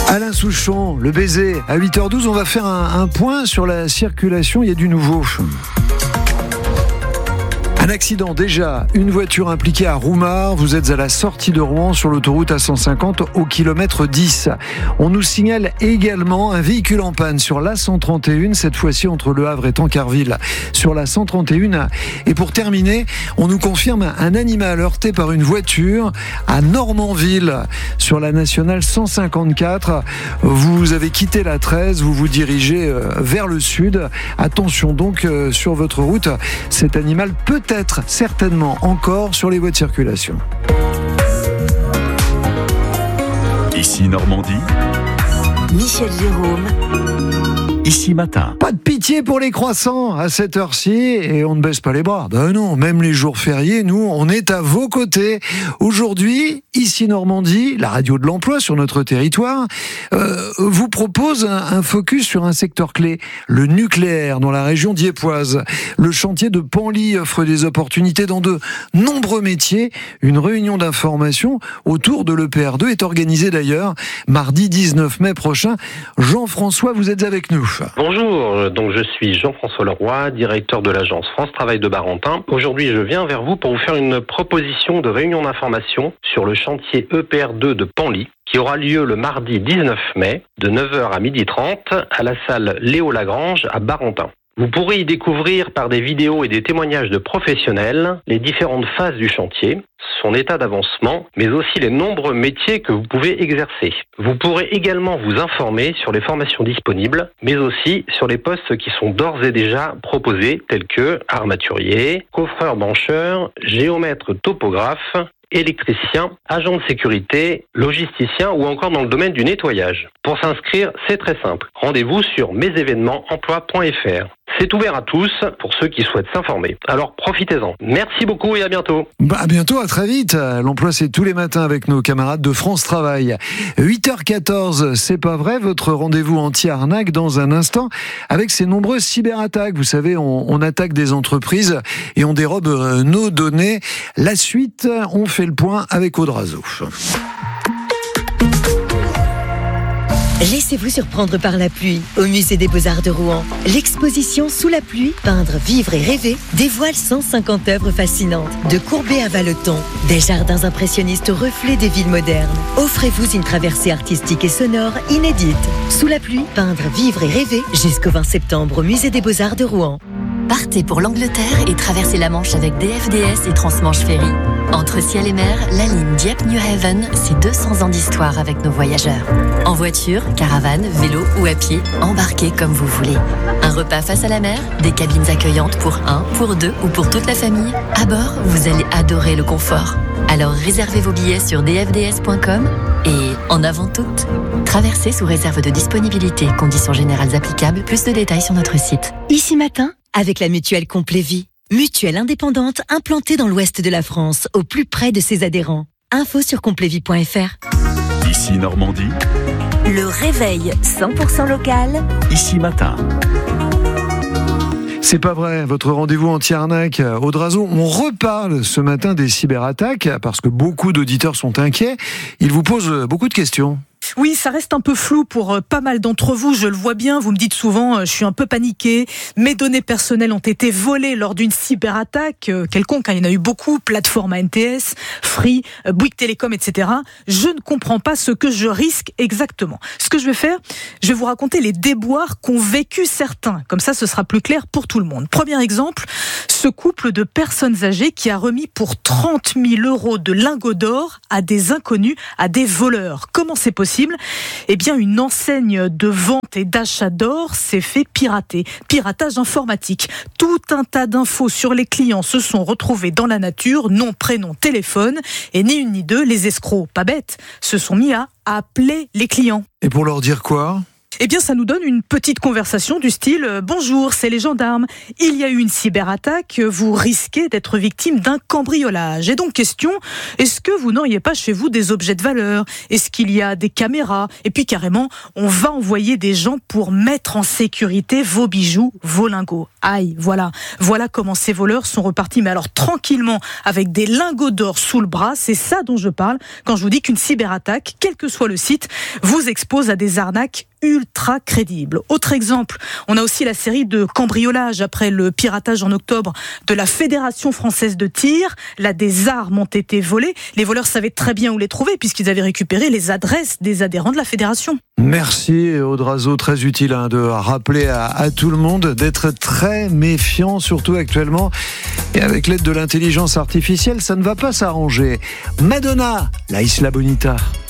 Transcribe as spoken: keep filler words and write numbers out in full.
Alain Souchon, le baiser. À huit heures douze, on va faire un, un point sur la circulation. Il y a du nouveau. Un accident déjà, une voiture impliquée à Roumare. Vous êtes à la sortie de Rouen sur l'autoroute A cent cinquante au kilomètre dix. On nous signale également un véhicule en panne sur l'A cent trente et un, cette fois-ci entre Le Havre et Tancarville sur la cent trente et un. Et pour terminer, on nous confirme un animal heurté par une voiture à Normanville sur la nationale cent cinquante-quatre. Vous avez quitté la treize, vous vous dirigez vers le sud. Attention donc sur votre route, cet animal peut être être certainement encore sur les voies de circulation. Ici Normandie. Michel Jérôme. Ici Matin. Pas de pitié pour les croissants à cette heure-ci et on ne baisse pas les bras. Ben non, même les jours fériés, nous, on est à vos côtés. Aujourd'hui, Ici Normandie, la radio de l'emploi sur notre territoire, euh, vous propose un, un focus sur un secteur clé, le nucléaire dans la région dieuppoise. Le chantier de Penly offre des opportunités dans de nombreux métiers. Une réunion d'information autour de l'E P R deux est organisée d'ailleurs mardi dix-neuf mai prochain. Jean-François, vous êtes avec nous. Bonjour, donc je suis Jean-François Leroy, directeur de l'agence France Travail de Barentin. Aujourd'hui, je viens vers vous pour vous faire une proposition de réunion d'information sur le chantier E P R deux de Penly, qui aura lieu le mardi dix-neuf mai, de neuf heures à midi trente, à la salle Léo Lagrange à Barentin. Vous pourrez y découvrir par des vidéos et des témoignages de professionnels les différentes phases du chantier, son état d'avancement, mais aussi les nombreux métiers que vous pouvez exercer. Vous pourrez également vous informer sur les formations disponibles, mais aussi sur les postes qui sont d'ores et déjà proposés, tels que armaturier, coffreur-bancheur, géomètre topographe, électricien, agent de sécurité, logisticien ou encore dans le domaine du nettoyage. Pour s'inscrire, c'est très simple. Rendez-vous sur mes événements emploi point f r. C'est ouvert à tous pour ceux qui souhaitent s'informer. Alors profitez-en. Merci beaucoup et à bientôt. Bah, à bientôt, à très vite. L'emploi, c'est tous les matins avec nos camarades de France Travail. huit heures quatorze, c'est pas vrai, votre rendez-vous anti-arnaque dans un instant avec ces nombreuses cyberattaques. Vous savez, on, on attaque des entreprises et on dérobe nos données. La suite, on fait le point avec Aude Razeau. Laissez-vous surprendre par la pluie au Musée des Beaux-Arts de Rouen. L'exposition Sous la pluie, peindre, vivre et rêver dévoile cent cinquante œuvres fascinantes, de Courbet à Vallotton, des jardins impressionnistes reflets des villes modernes. Offrez-vous une traversée artistique et sonore inédite. Sous la pluie, peindre, vivre et rêver jusqu'au vingt septembre au Musée des Beaux-Arts de Rouen. Partez pour l'Angleterre et traversez la Manche avec D F D S et Transmanche Ferry. Entre ciel et mer, la ligne Dieppe-New Haven, c'est deux cents ans d'histoire avec nos voyageurs. En voiture, caravane, vélo ou à pied, embarquez comme vous voulez. Un repas face à la mer, des cabines accueillantes pour un, pour deux ou pour toute la famille. À bord, vous allez adorer le confort. Alors réservez vos billets sur d f d s point com et en avant toutes. Traversez sous réserve de disponibilité, conditions générales applicables, plus de détails sur notre site. Ici Matin, avec la mutuelle Complévie. Mutuelle indépendante implantée dans l'ouest de la France, au plus près de ses adhérents. Info sur complévie point f r. Ici Normandie. Le réveil cent pour cent local. Ici Matin. C'est pas vrai, votre rendez-vous anti-arnaque, Aude Razeau. On reparle ce matin des cyberattaques parce que beaucoup d'auditeurs sont inquiets. Ils vous posent beaucoup de questions. Oui, ça reste un peu flou pour pas mal d'entre vous, je le vois bien, vous me dites souvent, je suis un peu paniqué, mes données personnelles ont été volées lors d'une cyberattaque quelconque, il y en a eu beaucoup, plateforme A N T S, Free, Bouygues Télécom, et cetera. Je ne comprends pas ce que je risque exactement. Ce que je vais faire, je vais vous raconter les déboires qu'ont vécu certains, comme ça ce sera plus clair pour tout le monde. Premier exemple, ce couple de personnes âgées qui a remis pour trente mille euros de lingots d'or à des inconnus, à des voleurs. Comment c'est possible ? Eh bien, une enseigne de vente et d'achat d'or s'est fait pirater. Piratage informatique. Tout un tas d'infos sur les clients se sont retrouvés dans la nature, nom, prénom, téléphone, et ni une ni deux, les escrocs, pas bêtes, se sont mis à appeler les clients. Et pour leur dire quoi ? Eh bien, ça nous donne une petite conversation du style euh, « Bonjour, c'est les gendarmes. Il y a eu une cyberattaque. Vous risquez d'être victime d'un cambriolage. » Et donc, question, est-ce que vous n'auriez pas chez vous des objets de valeur ? Est-ce qu'il y a des caméras ? Et puis, carrément, on va envoyer des gens pour mettre en sécurité vos bijoux, vos lingots. Aïe, voilà. Voilà comment ces voleurs sont repartis, mais alors tranquillement, avec des lingots d'or sous le bras. C'est ça dont je parle quand je vous dis qu'une cyberattaque, quel que soit le site, vous expose à des arnaques ultra crédible. Autre exemple, on a aussi la série de cambriolages après le piratage en octobre de la Fédération française de tir. Là, des armes ont été volées. Les voleurs savaient très bien où les trouver puisqu'ils avaient récupéré les adresses des adhérents de la fédération. Merci Audrazo, très utile hein, de rappeler à, à tout le monde d'être très méfiant, surtout actuellement. Et avec l'aide de l'intelligence artificielle, ça ne va pas s'arranger. Madonna, la Isla Bonita.